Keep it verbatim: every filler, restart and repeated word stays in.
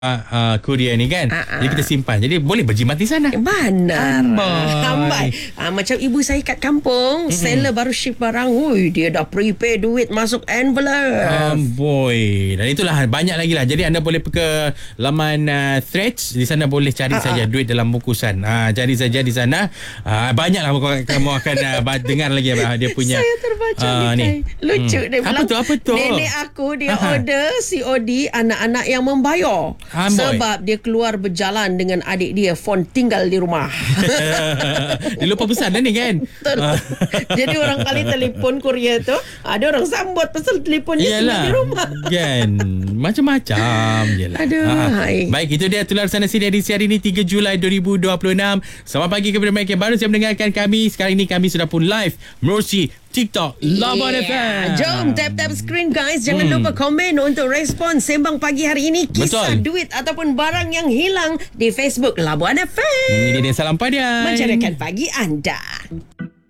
uh, kurier ni kan. Uh-uh. Jadi kita simpan. Jadi boleh berjimat di sana. Benar. Amboi. Amboi. Ha, macam ibu saya kat kampung, mm-hmm. seller baru ship barang, ui, dia dah prepare duit masuk envelope. Amboi. Dan itulah banyak lagi lah. Jadi anda boleh ke laman uh, Threads. Di sana boleh cari uh-uh. saja duit dalam bungkusan. Uh, cari saja di sana. Uh, banyaklah kamu akan uh, dengar lagi uh, dia punya. Saya terbaca uh, ni. Lucu hmm. dia bilang. Apa tu? Apa tu? Nenek aku dia uh-huh. order C O D anak-anak yang membayar. Amboi. Sebab dia keluar berjalan dengan adik dia, Fon tinggal di rumah. Dia lupa pesan dah ni kan. Betul. Jadi orang kali telefon kurier tu, ada orang sambut pasal telefon dia tinggal di rumah. Kan. Macam-macam je lah. Aduh. Ha. Baik, itu dia Tular Sana Sini edisi hari ini tiga Julai dua ribu dua puluh enam. Selamat pagi kepada mereka yang baru saja mendengarkan kami. Sekarang ini kami sudah pun live melalui TikTok Labuan yeah. F M. Jom tap-tap screen guys. Jangan hmm. lupa komen untuk respon sembang pagi hari ini. Kisah Betul. duit ataupun barang yang hilang di Facebook Labuan F M. Ini dia Salam Padian. Menceriakan pagi anda.